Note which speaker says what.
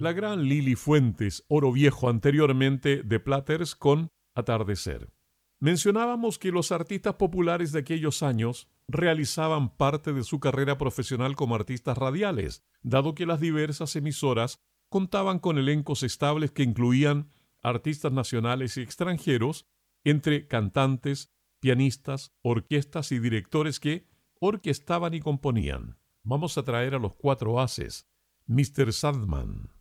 Speaker 1: La gran Lili Fuentes, Oro Viejo, anteriormente The Platters con Atardecer. Mencionábamos que los artistas populares de aquellos años realizaban parte de su carrera profesional como artistas radiales, dado que las diversas emisoras contaban con elencos estables que incluían artistas nacionales y extranjeros, entre cantantes, pianistas, orquestas y directores que orquestaban y componían. Vamos a traer a los cuatro haces: Mr. Sandman,